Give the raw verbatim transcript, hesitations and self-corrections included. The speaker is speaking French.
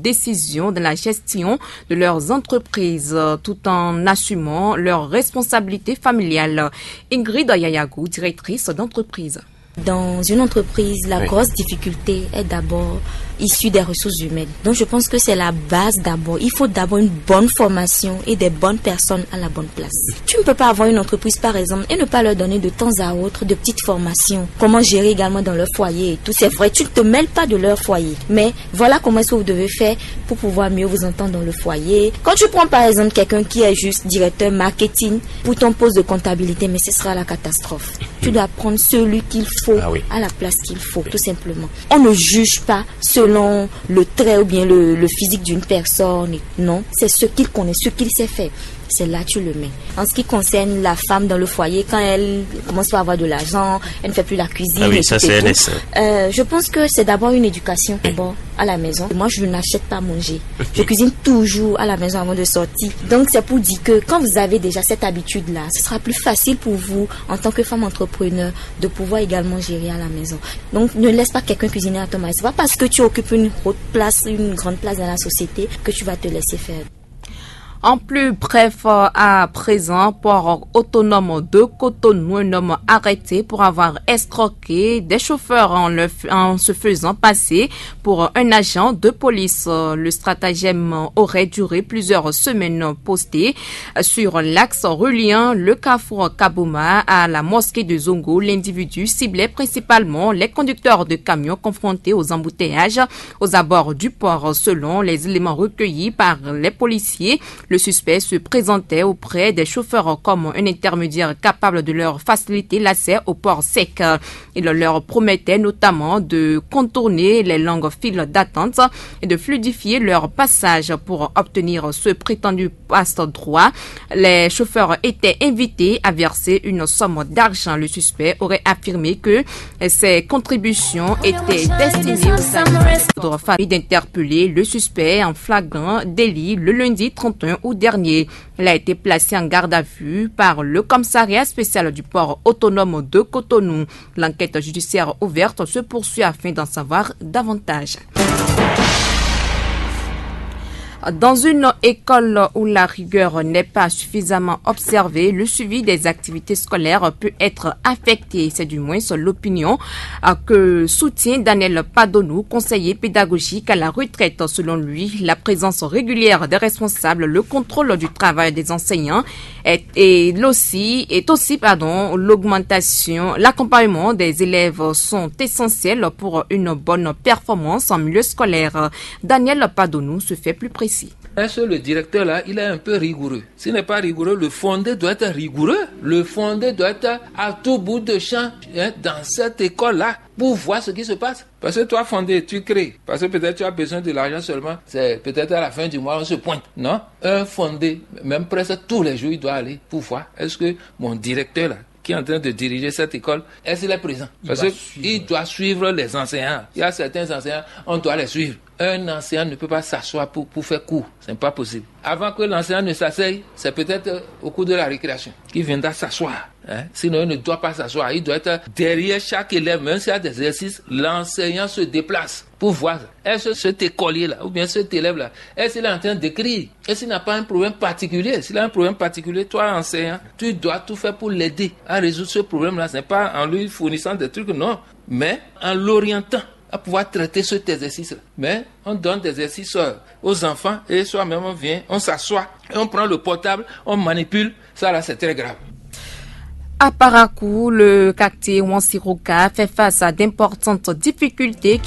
décisions dans la gestion de leurs entreprises tout en assumant leurs responsabilités familiales. Ingrid Ayayagou, directrice d'entreprise. Dans une entreprise, la oui. grosse difficulté est d'abord issue des ressources humaines. Donc je pense que c'est la base d'abord. Il faut d'abord une bonne formation et des bonnes personnes à la bonne place. Tu ne peux pas avoir une entreprise par exemple et ne pas leur donner de temps à autre de petites formations. Comment gérer également dans leur foyer et tout. C'est vrai, tu ne te mêles pas de leur foyer. Mais voilà comment est-ce que vous devez faire pour pouvoir mieux vous entendre dans le foyer. Quand tu prends par exemple quelqu'un qui est juste directeur marketing pour ton poste de comptabilité, mais ce sera la catastrophe. Tu dois prendre celui qu'il faut ah oui. à la place qu'il faut, tout simplement. On ne juge pas selon le trait ou bien le, le physique d'une personne. Non, c'est ce qu'il connaît, ce qu'il sait faire. C'est là que tu le mets. En ce qui concerne la femme dans le foyer, quand elle commence à avoir de l'argent, elle ne fait plus la cuisine. Ah oui, ça c'est un euh, Je pense que c'est d'abord une éducation d'abord à la maison. Moi, je n'achète pas à manger. Je cuisine toujours à la maison avant de sortir. Donc, c'est pour dire que quand vous avez déjà cette habitude-là, ce sera plus facile pour vous, en tant que femme entrepreneur, de pouvoir également gérer à la maison. Donc, ne laisse pas quelqu'un cuisiner à ton mari. C'est pas parce que tu occupes une haute place, une grande place dans la société que tu vas te laisser faire. En plus bref, à présent, port autonome de Cotonou, un homme arrêté pour avoir escroqué des chauffeurs en, le, en se faisant passer pour un agent de police. Le stratagème aurait duré plusieurs semaines. Posté sur l'axe reliant le carrefour Kabouma à la mosquée de Zongo. L'individu ciblait principalement les conducteurs de camions confrontés aux embouteillages aux abords du port. Selon les éléments recueillis par les policiers, le suspect se présentait auprès des chauffeurs comme un intermédiaire capable de leur faciliter l'accès au port sec. Il leur promettait notamment de contourner les longues files d'attente et de fluidifier leur passage pour obtenir ce prétendu passe-droit. Les chauffeurs étaient invités à verser une somme d'argent. Le suspect aurait affirmé que ces contributions étaient destinées aux familles d'interpeller le suspect en flagrant délit le lundi trente et un août dernier. Il a été placé en garde à vue par le commissariat spécial du port autonome de Cotonou. L'enquête judiciaire ouverte se poursuit afin d'en savoir davantage. Dans une école où la rigueur n'est pas suffisamment observée, le suivi des activités scolaires peut être affecté. C'est du moins l'opinion que soutient Daniel Padonou, conseiller pédagogique à la retraite. Selon lui, la présence régulière des responsables, le contrôle du travail des enseignants est, est aussi, est aussi pardon, l'augmentation, l'accompagnement des élèves sont essentiels pour une bonne performance en milieu scolaire. Daniel Padonou se fait plus précis. Est-ce que le directeur là, il est un peu rigoureux? S'il n'est pas rigoureux, le fondé doit être rigoureux. Le fondé doit être à tout bout de champ hein, dans cette école-là pour voir ce qui se passe. Parce que toi, fondé, tu crées. Parce que peut-être tu as besoin de l'argent seulement. C'est peut-être à la fin du mois, on se pointe. Non, un fondé, même presque tous les jours, il doit aller pour voir. Est-ce que mon directeur là, qui est en train de diriger cette école, est-ce qu'il est présent? Parce qu'il doit suivre les enseignants. Il y a certains enseignants, on doit les suivre. Un enseignant ne peut pas s'asseoir pour, pour faire cours. Ce n'est pas possible. Avant que l'enseignant ne s'asseye, c'est peut-être au cours de la récréation qu'il viendra s'asseoir. Hein? Sinon, il ne doit pas s'asseoir. Il doit être derrière chaque élève. Même s'il y a des exercices, l'enseignant se déplace pour voir. Est-ce que cet écolier-là, ou bien cet élève-là, est-ce qu'il est en train d'écrire? Est-ce qu'il n'a pas un problème particulier? S'il a un problème particulier, toi, enseignant, tu dois tout faire pour l'aider à résoudre ce problème-là. Ce n'est pas en lui fournissant des trucs, non. Mais en l'orientant à pouvoir traiter cet exercice-là. Mais on donne des exercices aux enfants et soi-même on vient, on s'assoit, et on prend le portable, on manipule. Ça là, c'est très grave. À Parakou, le quartier Wansiroka fait face à d'importantes difficultés qui